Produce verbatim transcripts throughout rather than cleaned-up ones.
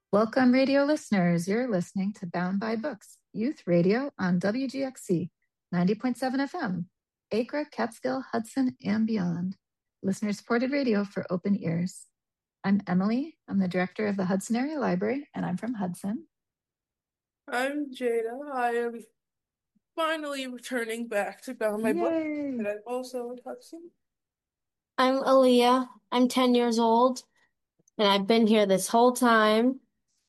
Welcome, radio listeners. You're listening to Bound by Books, youth radio on W G X C ninety point seven F M, Acre, Catskill, Hudson, and beyond. Listener supported radio for open ears. I'm Emily. I'm the director of the Hudson Area Library, and I'm from Hudson. I'm Jada. I am finally returning back to Bound by Book, Yay! and I'm also in Hudson. I'm Aaliyah. I'm ten years old, and I've been here this whole time.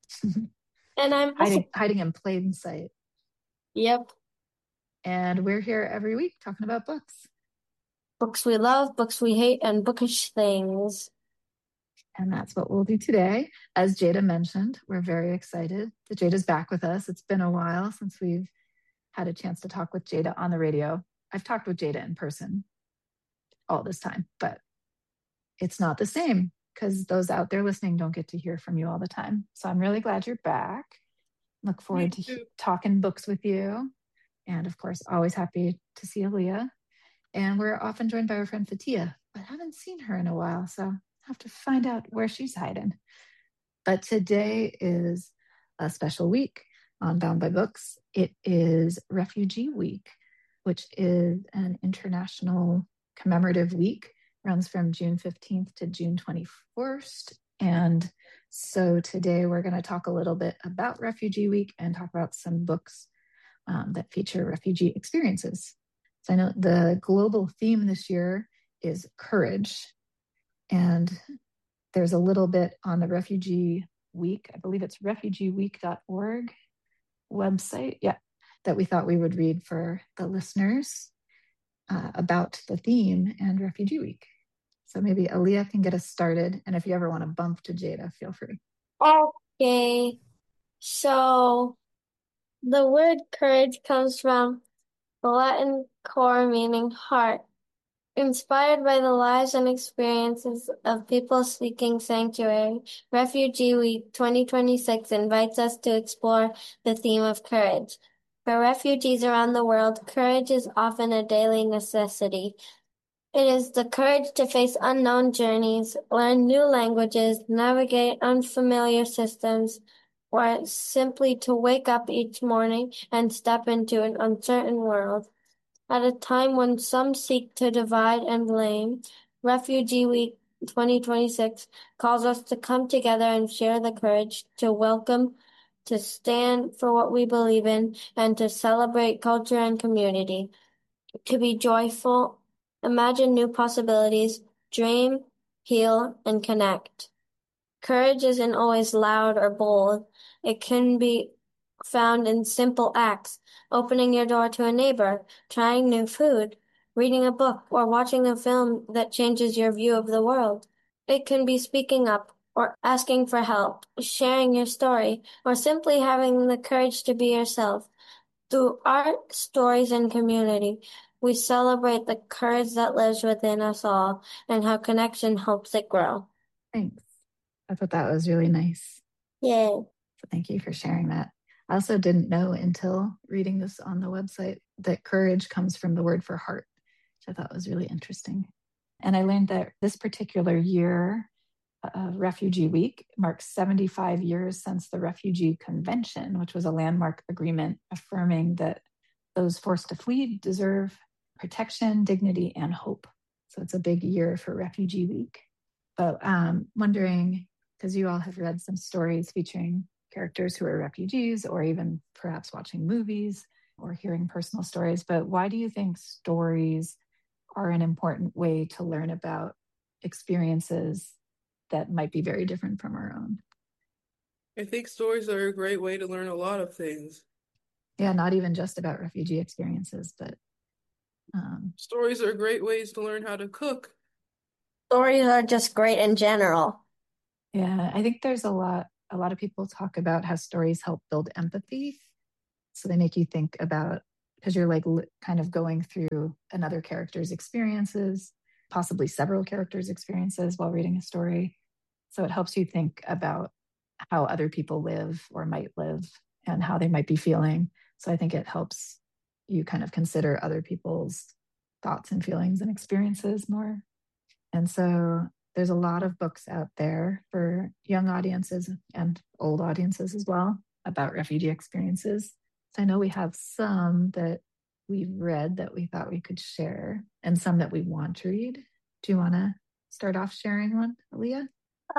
And I'm also, hiding, hiding in plain sight. yep, And we're here every week talking about books. books we love, books we hate, and bookish things. And that's what we'll do today. As Jada mentioned, we're very excited that Jada's back with us. It's been a while since we've had a chance to talk with Jada on the radio. I've talked with Jada in person all this time, but it's not the same because those out there listening don't get to hear from you all the time. So I'm really glad you're back. Look forward to he- talking books with you. And of course, always happy to see Aaliyah. And we're often joined by our friend Fatia, but haven't seen her in a while. So I have to find out where she's hiding. But today is a special week on Bound by Books. It is Refugee Week, which is an international commemorative week, runs from June fifteenth to June twenty-first. And so today we're going to talk a little bit about Refugee Week and talk about some books um, that feature refugee experiences. So I know the global theme this year is courage. And there's a little bit on the Refugee Week, I believe it's refugee week dot org website, yeah, that we thought we would read for the listeners uh, about the theme and Refugee Week. So maybe Aaliyah can get us started. And if you ever want to bump to Jada, feel free. Okay, so the word courage comes from the Latin cor, meaning heart. Inspired by the lives and experiences of people seeking sanctuary, Refugee Week twenty twenty-six invites us to explore the theme of courage. For refugees around the world, courage is often a daily necessity. It is the courage to face unknown journeys, learn new languages, navigate unfamiliar systems, or simply to wake up each morning and step into an uncertain world. At a time when some seek to divide and blame, Refugee Week twenty twenty-six calls us to come together and share the courage to welcome, to stand for what we believe in, and to celebrate culture and community. To be joyful, imagine new possibilities, dream, heal, and connect. Courage isn't always loud or bold. It can be found in simple acts, opening your door to a neighbor, trying new food, reading a book, or watching a film that changes your view of the world. It can be speaking up or asking for help, sharing your story, or simply having the courage to be yourself. Through art, stories, and community, we celebrate the courage that lives within us all and how connection helps it grow. Thanks. I thought that was really nice. Yay. So thank you for sharing that. I also didn't know until reading this on the website that courage comes from the word for heart, which I thought was really interesting. And I learned that this particular year, uh, Refugee Week, marks seventy-five years since the Refugee Convention, which was a landmark agreement affirming that those forced to flee deserve protection, dignity, and hope. So it's a big year for Refugee Week. But um, wondering, because you all have read some stories featuring characters who are refugees, or even perhaps watching movies or hearing personal stories, but why do you think stories are an important way to learn about experiences that might be very different from our own? I think stories are a great way to learn a lot of things. Yeah, not even just about refugee experiences, but um, Stories are great ways to learn how to cook. Stories are just great in general. yeah, I think there's a lot, a lot of people talk about how stories help build empathy. So they make you think about, because you're like li- kind of going through another character's experiences, possibly several characters' experiences while reading a story. So it helps you think about how other people live or might live and how they might be feeling. So I think it helps you kind of consider other people's thoughts and feelings and experiences more. And so there's a lot of books out there for young audiences and old audiences as well about refugee experiences. So I know we have some that we've read that we thought we could share and some that we want to read. Do you want to start off sharing one, Aaliyah?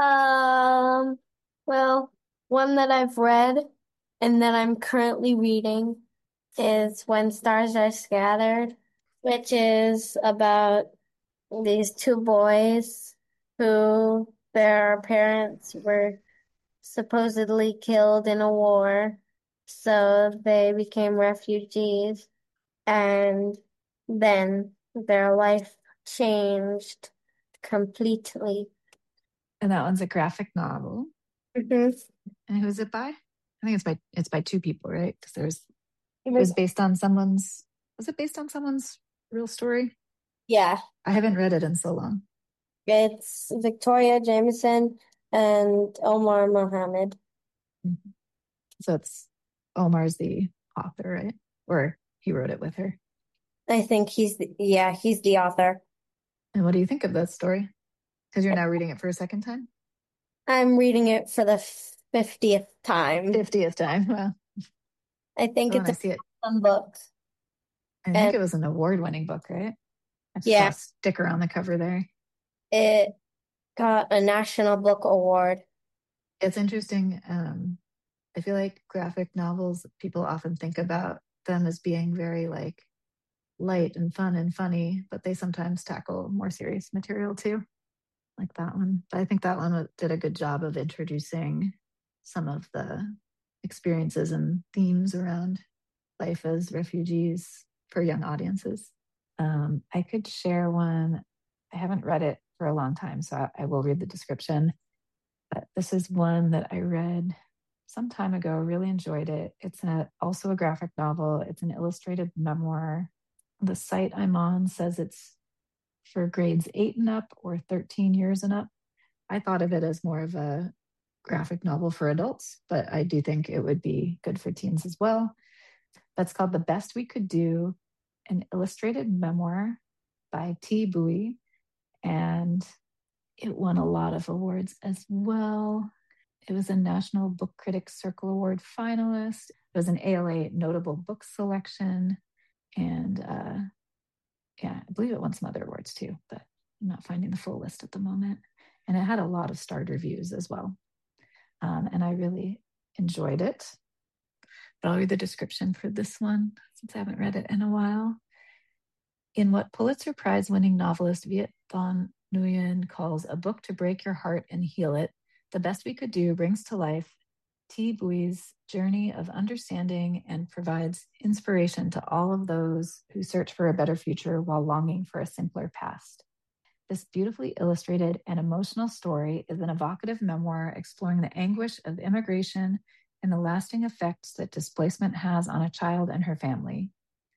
Um, well, one that I've read and that I'm currently reading is When Stars Are Scattered, which is about these two boys who their parents were supposedly killed in a war, so they became refugees, and then their life changed completely. And that one's a graphic novel. Mm-hmm. And who's it by? I think it's by it's by two people, right? Because there's It it was was, based on someone's was it based on someone's real story? yeah, I haven't read it in so long. it's Victoria Jameson and Omar Mohammed. Mhm. So it's Omar's the author, right? Or he wrote it with her. I think he's the, yeah, he's the author. And what do you think of that story? Because you're now reading it for a second time? I'm reading it for the fiftieth time. fiftieth time. Well, I think so it's when I a see it, fun book. I think And it was an award-winning book, right? I just saw yeah, a sticker on the cover there. it got a National Book Award. It's interesting. Um, I feel like graphic novels, people often think about them as being very like light and fun and funny, but they sometimes tackle more serious material too, like that one. But I think that one did a good job of introducing some of the experiences and themes around life as refugees for young audiences. Um, I could share one. I haven't read it for a long time, so I, I will read the description. But this is one that I read some time ago, really enjoyed it. It's a, also a graphic novel. It's an illustrated memoir. The site I'm on says it's for grades eight and up or thirteen years and up. I thought of it as more of a graphic novel for adults, but I do think it would be good for teens as well. That's called The Best We Could Do, an illustrated memoir by Thi Bui. And it won a lot of awards as well. It was a National Book Critics Circle Award finalist. It was an A L A Notable Book Selection. And uh, yeah, I believe it won some other awards too, but I'm not finding the full list at the moment. And it had a lot of starred reviews as well. Um, and I really enjoyed it. But I'll read the description for this one since I haven't read it in a while. In what Pulitzer Prize winning novelist Viet Thanh Nguyen calls a book to break your heart and heal it, The Best We Could Do brings to life Thi Bui's journey of understanding and provides inspiration to all of those who search for a better future while longing for a simpler past. This beautifully illustrated and emotional story is an evocative memoir exploring the anguish of immigration and the lasting effects that displacement has on a child and her family.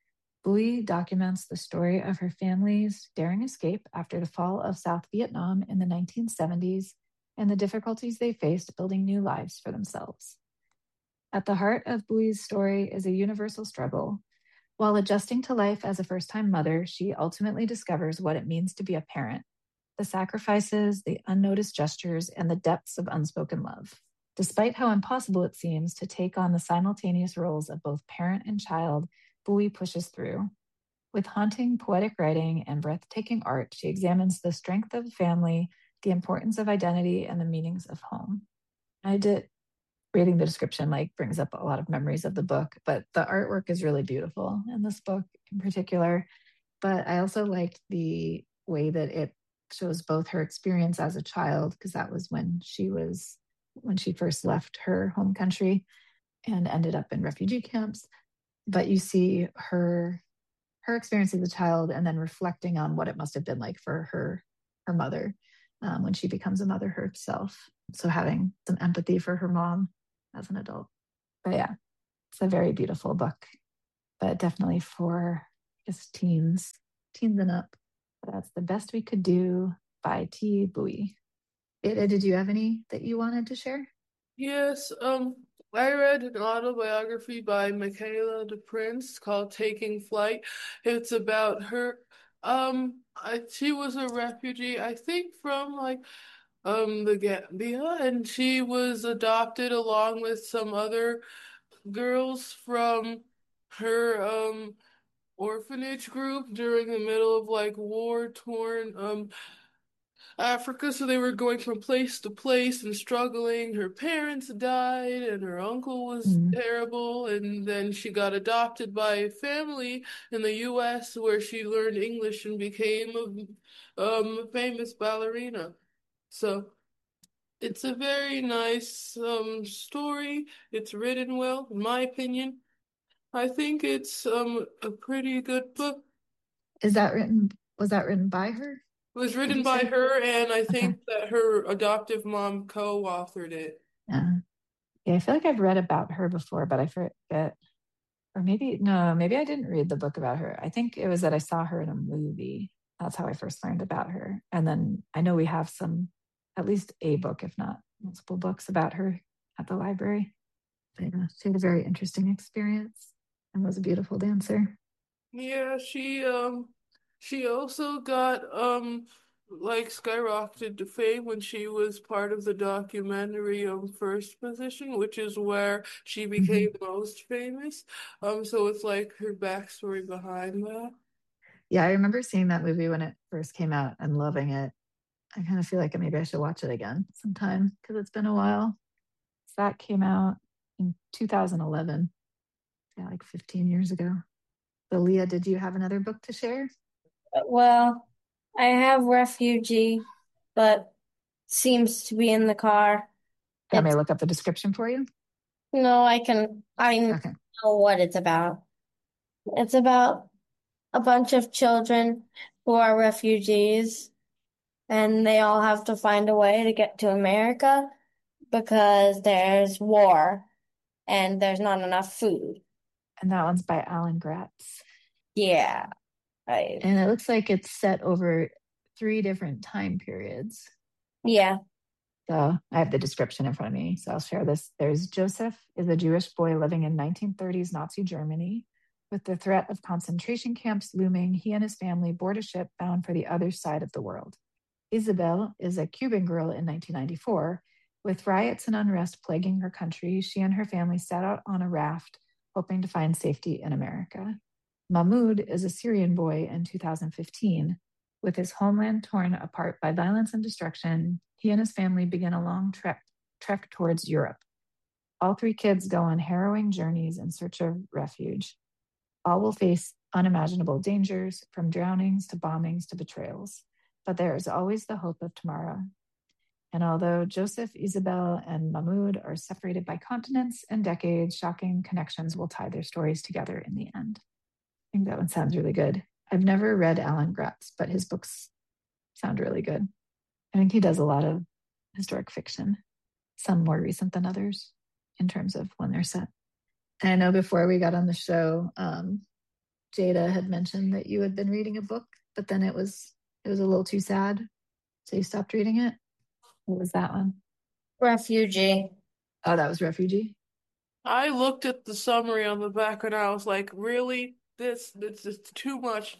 Bui documents the story of her family's daring escape after the fall of South Vietnam in the nineteen seventies and the difficulties they faced building new lives for themselves. At the heart of Bui's story is a universal struggle. While adjusting to life as a first-time mother, she ultimately discovers what it means to be a parent, the sacrifices, the unnoticed gestures, and the depths of unspoken love. Despite how impossible it seems to take on the simultaneous roles of both parent and child, Bui pushes through. With haunting poetic writing and breathtaking art, she examines the strength of family, the importance of identity, and the meanings of home. I did reading the description like brings up a lot of memories of the book, but the artwork is really beautiful in this book in particular. But I also liked the way that it shows both her experience as a child, because that was when she was when she first left her home country and ended up in refugee camps. But you see her her experience as a child and then reflecting on what it must have been like for her her mother um, when she becomes a mother herself. So having some empathy for her mom as an adult. But yeah, it's a very beautiful book, but definitely for just teens, teens and up. That's The Best We Could Do by Thi Bui. Ada, did you have any that you wanted to share? Yes, um, I read an autobiography by Michaela de Prince called Taking Flight. It's about her. Um, I, she was a refugee, I think, from like um the Gambia, and she was adopted along with some other girls from her um orphanage group during the middle of like war-torn um Africa. So they were going from place to place and struggling. Her parents died, and her uncle was Mm. terrible. And then she got adopted by a family in the U S where she learned English and became a, um, a famous ballerina. So it's a very nice um, story. It's written well, in my opinion. I think it's um, a pretty good book. Is that written? Was that written by her? It was Did written you by say? her, and I Okay. think that her adoptive mom co-authored it. Yeah. Yeah, I feel like I've read about her before, but I forget. Or maybe, no, maybe I didn't read the book about her. I think it was that I saw her in a movie. That's how I first learned about her. And then I know we have some, at least a book, if not multiple books about her at the library. But yeah, she had a very interesting experience and was a beautiful dancer. Yeah, she um she also got um like skyrocketed to fame when she was part of the documentary um First Position, which is where she became Mhm. most famous. Um so it's like her backstory behind that. Yeah, I remember seeing that movie when it first came out and loving it. I kind of feel like maybe I should watch it again sometime because it's been a while. That came out in two thousand eleven, yeah, like fifteen years ago. So, Leah, did you have another book to share? Well, I have Refugee, but seems to be in the car. Do you want me It's to look up the description for you? no, I can I Okay. know what it's about. It's about a bunch of children who are refugees, and they all have to find a way to get to America because there's war and there's not enough food. And that one's by Alan Gratz. Yeah, I And it looks like it's set over three different time periods. yeah. So I have the description in front of me. So I'll share this. There's Joseph is a Jewish boy living in nineteen thirties Nazi Germany. With the threat of concentration camps looming, he and his family board a ship bound for the other side of the world. Isabel is a Cuban girl in nineteen ninety-four. With riots and unrest plaguing her country, she and her family set out on a raft, hoping to find safety in America. Mahmoud is a Syrian boy in two thousand fifteen. With his homeland torn apart by violence and destruction, he and his family begin a long trek, trek towards Europe. All three kids go on harrowing journeys in search of refuge. All will face unimaginable dangers, from drownings to bombings to betrayals. But there is always the hope of tomorrow. And although Joseph, Isabel, and Mahmoud are separated by continents and decades, shocking connections will tie their stories together in the end. I think that one sounds really good. I've never read Alan Gratz, but his books sound really good. I think he does a lot of historic fiction, some more recent than others in terms of when they're set. And I know before we got on the show, um, Jada had mentioned that you had been reading a book, but then it was it was a little too sad, so you stopped reading it. What was that one? Refugee. Oh, that was Refugee. I looked at the summary on the back and I was like, really? This this is too much.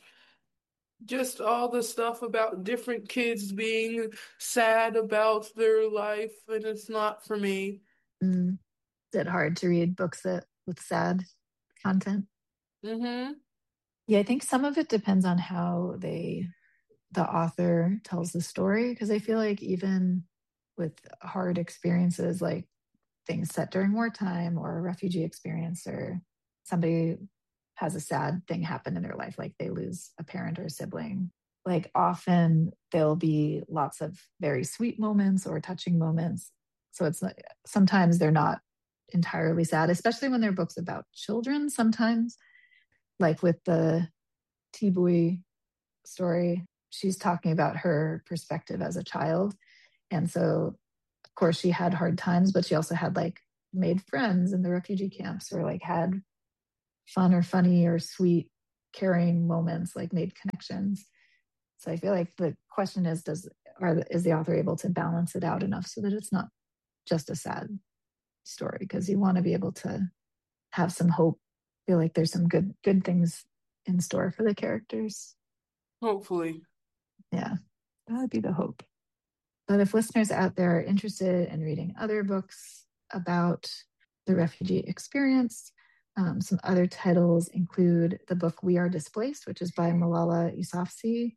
Just all the stuff about different kids being sad about their life, and it's not for me. Mm. Is it hard to read books that with sad content? Mm-hmm. Yeah, I think some of it depends on how they the author tells the story, because I feel like even with hard experiences like things set during wartime or a refugee experience, or somebody has a sad thing happen in their life, like they lose a parent or a sibling, like often there'll be lots of very sweet moments or touching moments. So it's not, sometimes they're not entirely sad, especially when they're books about children. Sometimes, like with the Tibui story, she's talking about her perspective as a child. And so, of course, she had hard times, but she also had like made friends in the refugee camps, or like had fun or funny or sweet, caring moments, like made connections. So I feel like the question is, does are is the author able to balance it out enough so that it's not just a sad story? Because you want to be able to have some hope, feel like there's some good good things in store for the characters. Hopefully. Yeah, that would be the hope. But if listeners out there are interested in reading other books about the refugee experience, um, some other titles include the book We Are Displaced, which is by Malala Yousafzai,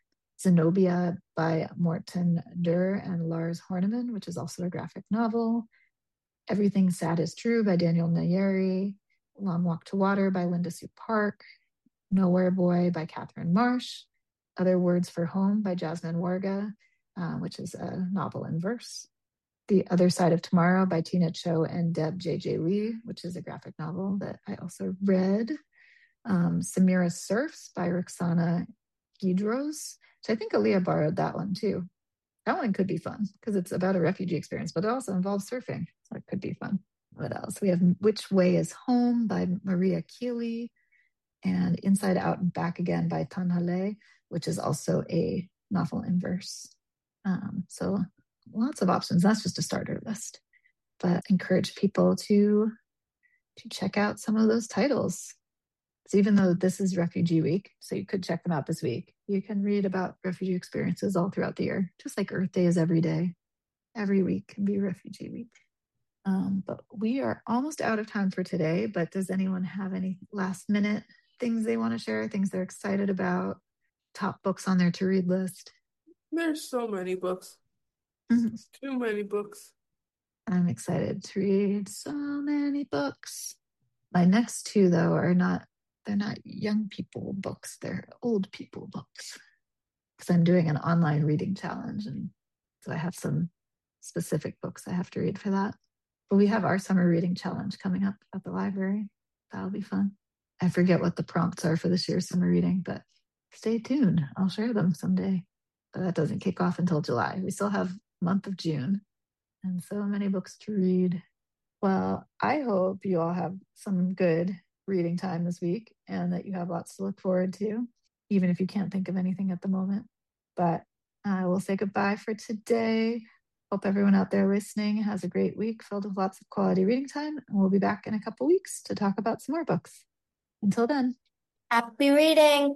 Zenobia by Morten Durr and Lars Horneman, which is also a graphic novel, Everything Sad is True by Daniel Nayeri, Long Walk to Water by Linda Sue Park, Nowhere Boy by Catherine Marsh, Other Words for Home by Jasmine Warga, uh, which is a novel in verse, The Other Side of Tomorrow by Tina Cho and Deb J J. Lee, which is a graphic novel that I also read, um, Samira Surfs by Roxana Gidros, which I think Aaliyah borrowed that one too. That one could be fun because it's about a refugee experience, but it also involves surfing. So it could be fun. What else? We have Which Way is Home by Maria Keeley and Inside Out and Back Again by Tanhale, which is also a novel in verse. Um, so lots of options. That's just a starter list. But I encourage people to, to check out some of those titles. So even though this is Refugee Week, so you could check them out this week, you can read about refugee experiences all throughout the year, just like Earth Day is every day. Every week can be Refugee Week. Um, but we are almost out of time for today. But does anyone have any last minute things they want to share, things they're excited about, top books on their to-read list? There's so many books. Mm-hmm. Too many books. I'm excited to read so many books. My next two, though, are not, they're not young people books. They're old people books. Because I'm doing an online reading challenge. And so I have some specific books I have to read for that. But we have our summer reading challenge coming up at the library. That'll be fun. I forget what the prompts are for this year's summer reading, but stay tuned. I'll share them someday. But that doesn't kick off until July. We still have month of June and so many books to read. Well, I hope you all have some good reading time this week and that you have lots to look forward to, even if you can't think of anything at the moment. But I will say goodbye for today. Hope everyone out there listening has a great week filled with lots of quality reading time. And we'll be back in a couple weeks to talk about some more books. Until then, happy reading.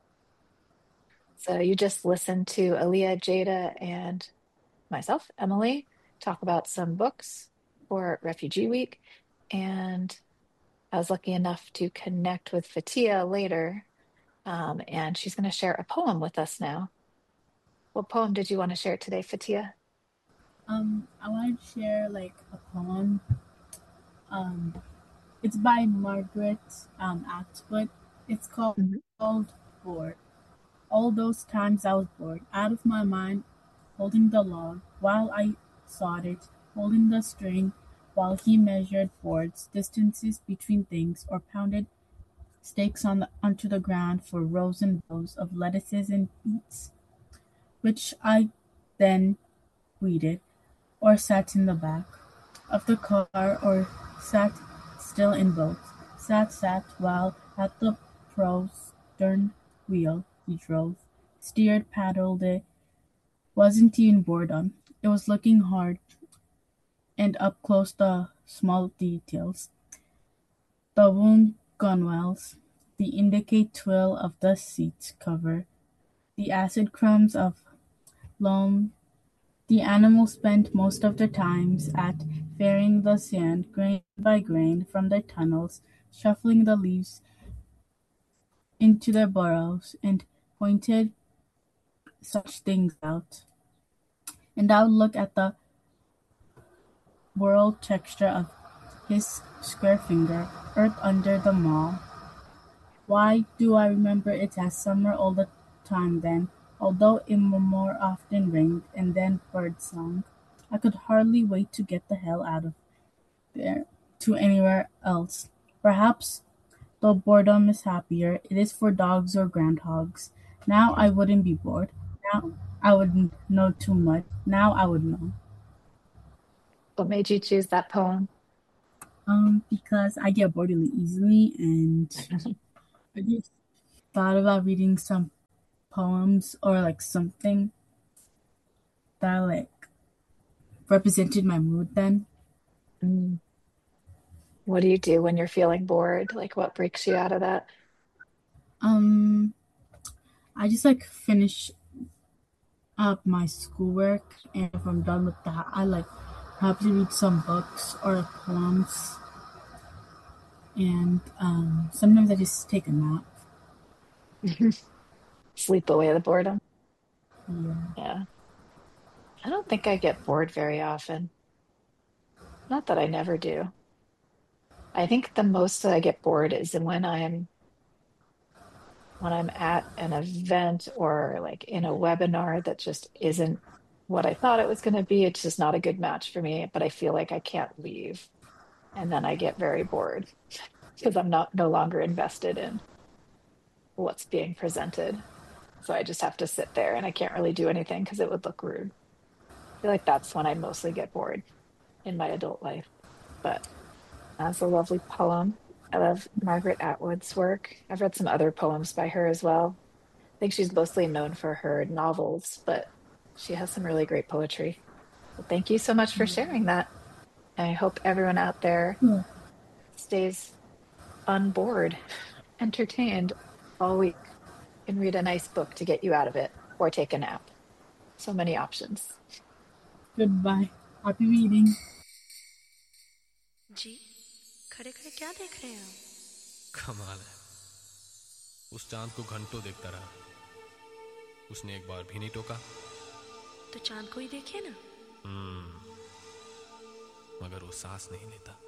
So you just listened to Aaliyah, Jada, and myself, Emily, talk about some books for Refugee Week. And I was lucky enough to connect with Fatia later. Um, and she's going to share a poem with us now. What poem did you want to share today, Fatia? Um, I want to share like a poem. Um, it's by Margaret um, Atwood. It's called, Mhm. called Bored. All those times I was bored, out of my mind, holding the log while I sawed it, holding the string while he measured boards, distances between things, or pounded stakes on the, onto the ground for rows and rows of lettuces and beets, which I then weeded, or sat in the back of the car, or sat still in both. Sat, sat, while at the pro's stern wheel he drove, steered, paddled it. Wasn't even boredom. It was looking hard and up close the small details. The wound gunwales, the indicate twill of the seat cover, the acid crumbs of loam. The animal spent most of their times at ferrying the sand, grain by grain, from their tunnels, shuffling the leaves into their burrows, and pointed such things out. And I would look at the whorled texture of his square finger, earth under the maw. Why do I remember it as summer all the time then, although it more often rained and then bird-song? I could hardly wait to get the hell out of there to anywhere else. Perhaps, though boredom is happier, it is for dogs or groundhogs. Now I wouldn't be bored. Now I would know too much. Now I would know. What made you choose that poem? Um, because I get bored really easily, and I just thought about reading some poems or like something that like represented my mood then. Mm. What do you do when you're feeling bored? Like, what breaks you out of that? Um, I just like finish up my schoolwork, and if I'm done with that, I like have to read some books or poems, and um, sometimes I just take a nap. Sleep away the boredom. Yeah. Yeah. I don't think I get bored very often. Not that I never do. I think the most that I get bored is when I'm when I'm at an event or like in a webinar that just isn't what I thought it was going to be. It's just not a good match for me, but I feel like I can't leave. And then I get very bored because I'm not no longer invested in what's being presented. So I just have to sit there and I can't really do anything because it would look rude. I feel like that's when I mostly get bored in my adult life. But that's a lovely poem. I love Margaret Atwood's work. I've read some other poems by her as well. I think she's mostly known for her novels, but she has some really great poetry. Well, thank you so much for sharing that. I hope everyone out there Yeah. stays unbored, entertained all week, and read a nice book to get you out of it or take a nap. So many options. Goodbye. Happy reading. जी खड़े खड़े क्या देख रहे हैं आप? कमाल है, उस चांद को घंटों देखता रहा, उसने एक बार भी नहीं टोका। तो चांद को ही देखिए ना। हम्म, मगर वो सांस नहीं लेता।